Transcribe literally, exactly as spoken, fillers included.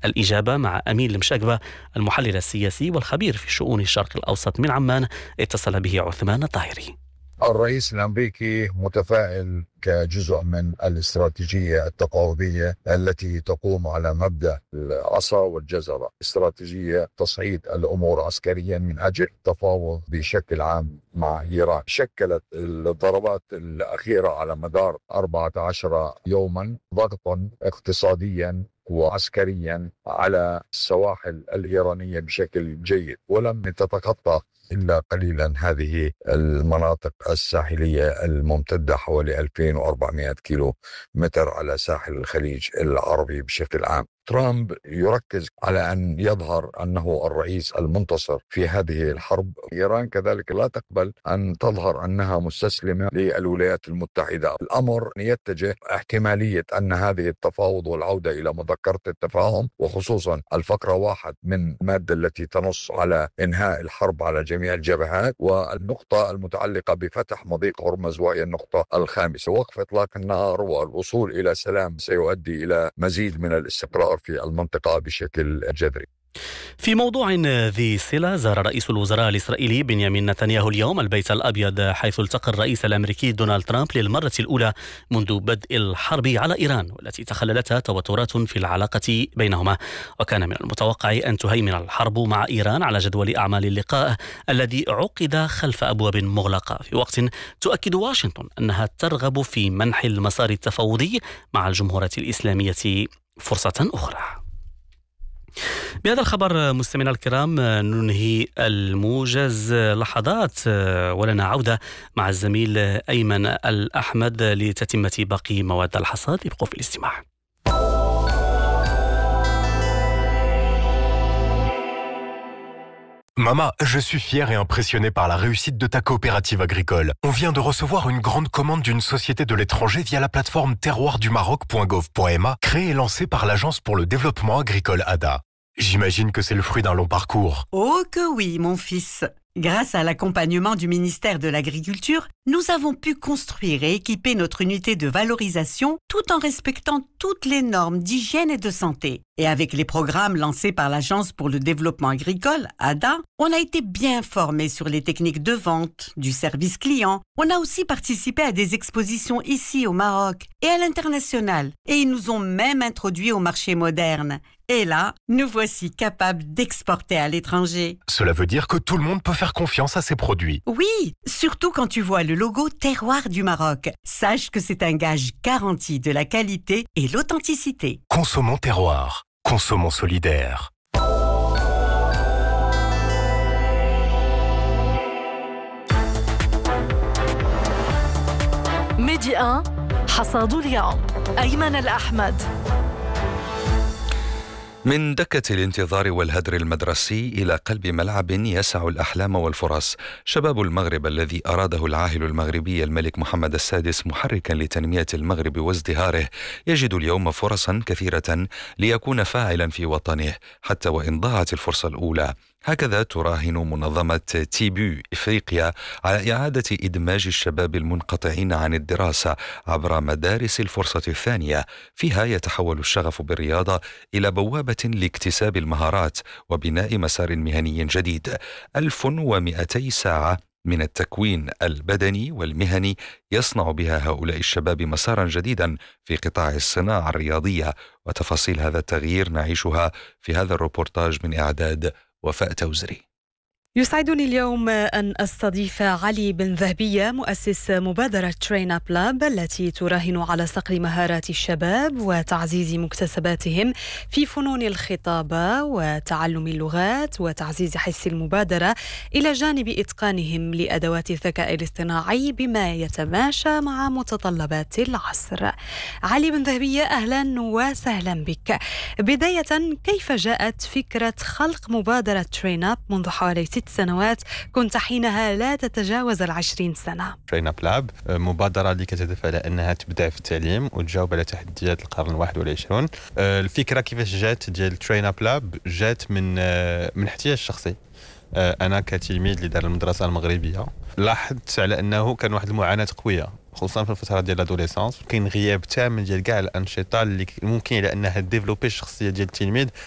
الإجابة مع أمين المشاقبة المحلل السياسي والخبير في شؤون الشرق الأوسط من عمان، اتصل به عثمان الطاهري. الرئيس الأمريكي متفائل كجزء من الاستراتيجية التفاوضية التي تقوم على مبدأ العصا والجزرة، استراتيجية تصعيد الأمور عسكريا من أجل التفاوض بشكل عام مع إيران. شكلت الضربات الأخيرة على مدار أربعة عشر يوما ضغطا اقتصاديا وعسكريا على السواحل الإيرانية بشكل جيد، ولم تتخطى إلا قليلا هذه المناطق الساحلية الممتدة حوالي ألفين وأربعمائة كيلو متر على ساحل الخليج العربي بشكل عام. ترامب يركز على أن يظهر أنه الرئيس المنتصر في هذه الحرب. إيران كذلك لا تقبل أن تظهر أنها مستسلمة للولايات المتحدة. الأمر يتجه احتمالية أن هذه التفاوض والعودة إلى مذكرة التفاهم، وخصوصا الفقرة واحد من المادة التي تنص على إنهاء الحرب على جميع الجبهات، والنقطة المتعلقة بفتح مضيق هرمز وهي النقطة الخامسة. وقف إطلاق النار والوصول إلى سلام سيؤدي إلى مزيد من الاستقرار في المنطقة بشكل جذري. في موضوع ذي صلة، زار رئيس الوزراء الإسرائيلي بنيامين نتنياهو اليوم البيت الأبيض، حيث التقى الرئيس الأمريكي دونالد ترامب للمرة الأولى منذ بدء الحرب على إيران، والتي تخللتها توترات في العلاقة بينهما. وكان من المتوقع أن تهيمن الحرب مع إيران على جدول أعمال اللقاء الذي عقد خلف أبواب مغلقة، في وقت تؤكد واشنطن أنها ترغب في منح المسار التفاوضي مع الجمهورية الإسلامية فرصة أخرى. بهذا الخبر مستمعينا الكرام ننهي الموجز لحظات، ولنا عودة مع الزميل أيمن الأحمد لتتمة باقي مواد الحصاد. ابقوا في الاستماع. Maman, je suis fier et impressionné par la réussite de ta coopérative agricole. On vient de recevoir une grande commande d'une société de l'étranger via la plateforme terroir du maroc point gouv point m a, créée et lancée par l'Agence pour le développement agricole A D A. J'imagine que c'est le fruit d'un long parcours. Oh que oui, mon fils. Grâce à l'accompagnement du ministère de l'Agriculture, nous avons pu construire et équiper notre unité de valorisation tout en respectant toutes les normes d'hygiène et de santé. Et avec les programmes lancés par l'Agence pour le développement agricole, A D A, on a été bien formés sur les techniques de vente, du service client. On a aussi participé à des expositions ici au Maroc et à l'international. Et ils nous ont même introduits au marché moderne. Et là, nous voici capables d'exporter à l'étranger. Cela veut dire que tout le monde peut faire confiance à ces produits. Oui, surtout quand tu vois le logo Terroir du Maroc. Sache que c'est un gage garanti de la qualité et l'authenticité. Consommons terroir. Consommons solidaire. ميديا حصاد اليوم، أيمن الأحمد. من دكة الانتظار والهدر المدرسي إلى قلب ملعب يسع الأحلام والفرص، شباب المغرب الذي أراده العاهل المغربي الملك محمد السادس محركا لتنمية المغرب وازدهاره يجد اليوم فرصا كثيرة ليكون فاعلا في وطنه حتى وإن ضاعت الفرصة الأولى. هكذا تراهن منظمة تيبو إفريقيا على إعادة إدماج الشباب المنقطعين عن الدراسة عبر مدارس الفرصة الثانية، فيها يتحول الشغف بالرياضة إلى بوابة لاكتساب المهارات وبناء مسار مهني جديد. ألف ومئتي ساعة من التكوين البدني والمهني يصنع بها هؤلاء الشباب مسارا جديدا في قطاع الصناعة الرياضية. وتفاصيل هذا التغيير نعيشها في هذا الروبورتاج من إعداد وفاء توزري. يسعدني اليوم أن أستضيف علي بن ذهبية، مؤسس مبادرة ترين أب لاب التي تراهن على صقل مهارات الشباب وتعزيز مكتسباتهم في فنون الخطابة وتعلم اللغات وتعزيز حس المبادرة إلى جانب إتقانهم لأدوات الذكاء الاصطناعي بما يتماشى مع متطلبات العصر. علي بن ذهبية، أهلا وسهلا بك. بداية، كيف جاءت فكرة خلق مبادرة ترين أب منذ حوالي ست سنوات؟ كنت حينها لا تتجاوز العشرين سنة. ترين أب لاب مبادرة اللي كتهدف على أنها تبدع في التعليم وتجاوب على تحديات القرن الواحد والعشرون. الفكرة كيفاش جات ديال ترين أب لاب جات من من احتياج شخصي. أنا كتلميذ اللي دار المدرسة المغربية لاحظت على أنه كان واحد المعاناة قوية خصوصا في الفتره ديال الادوليسانس، كاين غياب تام ديال كاع الانشطه اللي ممكن على انها ديفلوبي الشخصيه ديال التلميذ